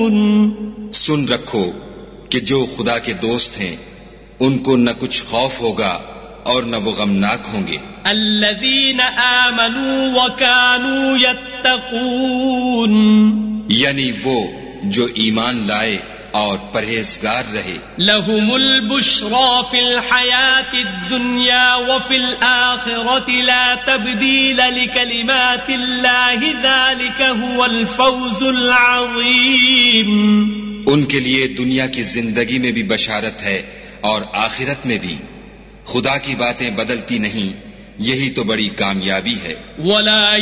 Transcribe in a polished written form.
सुन रखो कि जो खुदा के दोस्त हैं उनको न कुछ खौफ होगा और न वो गमनाक होंगे। अल्लज़ीन आमनू व कानू यत्तकून, यानी वो जो ईमान लाए और परहेजगार रहे। लहुमुल बुश्रा फिल हयातिद दुनिया व फिल आखिरति ला तब्दील लिकलिमातिल्लाहि ज़ालिका हुवल फौजुल अज़ीम। उनके लिए दुनिया की जिंदगी में भी बशारत है और आखिरत में भी। खुदा की बातें बदलती नहीं, यही तो बड़ी कामयाबी है। वला